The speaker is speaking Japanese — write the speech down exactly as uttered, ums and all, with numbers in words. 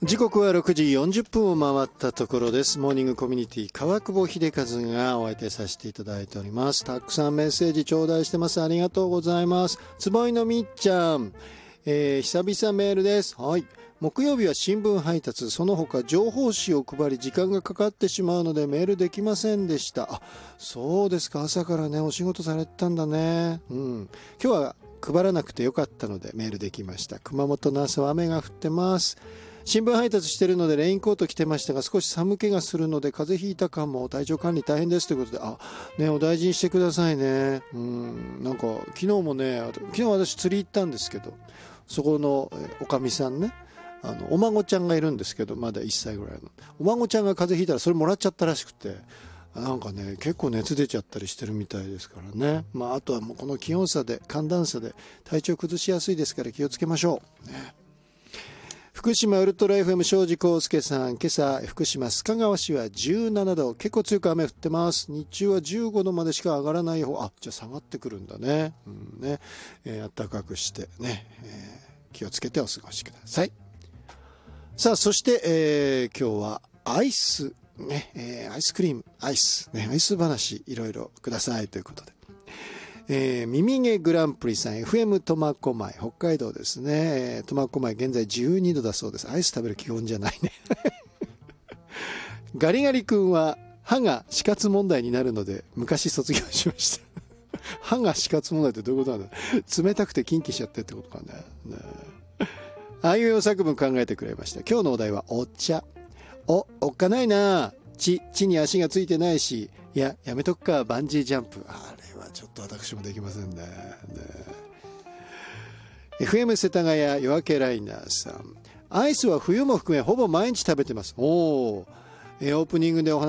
時刻はろくじよんじゅっぷんを回ったところです。モーニングコミュニティ川久保秀和がお相手させていただいております。たくさんメッセージ頂戴してます。ありがとうございます。つぼいのみっちゃん、えー、久々メールです。はい、木曜日は新聞配達、その他情報誌を配り時間がかかってしまうのでメールできませんでした。あ、そうですか。朝からねお仕事されてたんだね。うん、今日は配らなくてよかったのでメールできました。熊本の朝は雨が降ってます。新聞配達してるのでレインコート着てましたが少し寒気がするので風邪ひいたかも、体調管理大変ですということで、あ、ね、お大事にしてくださいね。うん、なんか昨日もね、昨日私釣り行ったんですけど、そこのおかみさんね、あのお孫ちゃんがいるんですけど、まだいっさいぐらいのお孫ちゃんが風邪ひいたらそれもらっちゃったらしくて、なんかね結構熱出ちゃったりしてるみたいですからね。まああとはもうこの気温差で寒暖差で体調崩しやすいですから気をつけましょうね。福島ウルトラ エフエム 庄司康介さん、今朝福島須賀川市はじゅうななど、結構強く雨降ってます。日中はじゅうごどまでしか上がらない方、あ、じゃあ下がってくるんだね。うんね、えー、暖かくしてね、えー、気をつけてお過ごしください。さあそして、えー、今日はアイスね、えー、アイスクリーム、アイスね、アイス話いろいろくださいということで。えー、耳毛グランプリさん、 エフエム 苫小牧、北海道ですね。苫小牧現在じゅうにどだそうです。アイス食べる気温じゃないねガリガリ君は歯が死活問題になるので昔卒業しました歯が死活問題ってどういうことなんだ。冷たくてキンキしちゃってってことかね。ね、ああいうお作文考えてくれました。今日のお題はお茶。お、おっかないな。地、地に足がついてないし、いや、やめとくか、バンジージャンプ。あれはちょっと私もできませんね。ね、 エフエム 世田谷夜明けライナーさん、アイスは冬も含めほぼ毎日食べてます。おー、えー、オープニングでお話